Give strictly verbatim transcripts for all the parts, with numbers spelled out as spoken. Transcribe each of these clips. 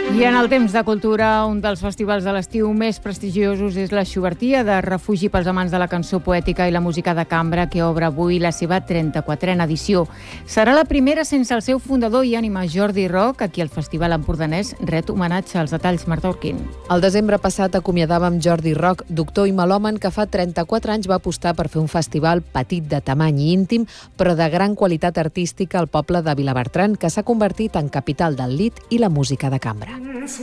I en el temps de cultura, un dels festivals de l'estiu més prestigiosos és la Xubertia, de refugi pels amants de la cançó poètica i la música de cambra, que obre avui la seva trenta-quatrena edició. Serà la primera sense el seu fundador i ànima Jordi Roc, a qui el Festival Empordanès ret homenatge. Els detalls, Marta Urquín. El desembre passat acomiadàvem Jordi Roc, doctor i melòman que fa trenta-quatre anys va apostar per fer un festival petit de tamany i íntim, però de gran qualitat artística al poble de Vilabertran, que s'ha convertit en capital del lied i la música de cambra.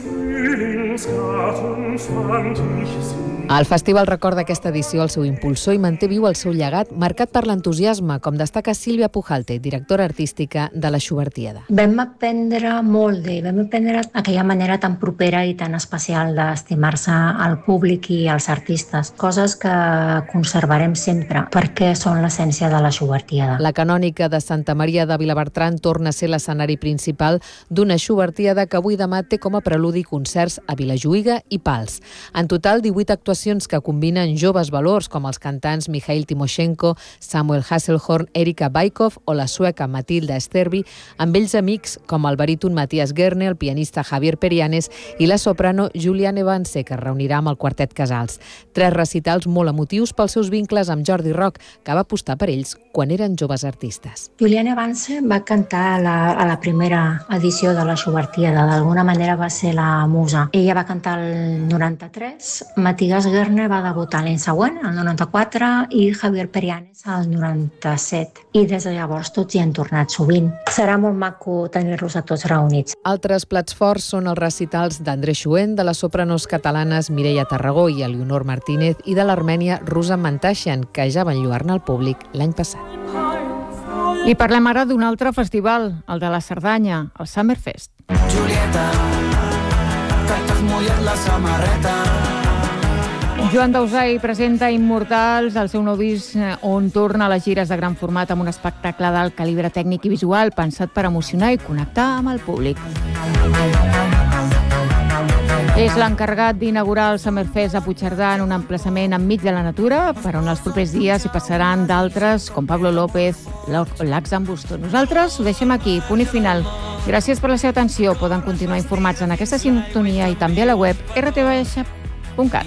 El festival recorda aquesta edició el seu impulsor i manté viu el seu llegat, marcat per l'entusiasme, com destaca Sílvia Pujalte, directora artística de la Xubertiada. Vam aprendre molt d'ell, vam aprendre aquella manera tan propera i tan especial d'estimar-se al públic i als artistes, coses que conservarem sempre, perquè són l'essència de la Xubertiada. La canònica de Santa Maria de Vilabertran torna a ser l'escenari principal d'una Xubertiada que avui demà té com a preludi concerts a Vilajuïga i Pals. En total, divuit actuacions que combinen joves valors com els cantants Mikhail Timoshenko, Samuel Hasselhorn, Erika Baikov o la sueca Matilda Sterby, amb vells amics com el baríton Matías Gerne, el pianista Javier Perianes i la soprano Juliane Vance, que es reunirà amb el quartet Casals. Tres recitals molt emotius pels seus vincles amb Jordi Roc, que va apostar per ells quan eren joves artistes. Juliane Vance va cantar a la, a la primera edició de la Xubertiada, d'alguna manera va ser la musa. Ella va cantar el noranta-tres, Matías Gerne va debutar l'any següent, el noranta-quatre, i Javier Perianes el noranta-set. I des de llavors tots hi han tornat sovint. Serà molt maco tenir-los a tots reunits. Altres plats forts són els recitals d'André Chouin, de les sopranos catalanes Mireia Tarragó i Elionor Martínez i de l'Armènia Rusa Mantashian, que ja van lluar-ne al públic l'any passat. I parlem ara d'un altre festival, el de la Cerdanya, el Summerfest. Julieta, que t'has mullat la samarreta. Joan Dausà presenta Immortals, el seu nou disc, on torna a les gires de gran format amb un espectacle d'alt calibre tècnic i visual pensat per emocionar i connectar amb el públic. És l'encarregat d'inaugurar el Summerfest a Puigcerdà en un emplaçament enmig de la natura, per on els propers dies hi passaran d'altres, com Pablo López o l'Axan Busto. Nosaltres ho deixem aquí, punt i final. Gràcies per la seva atenció. Poden continuar informats en aquesta sintonia i també a la web erre te ve punt cat.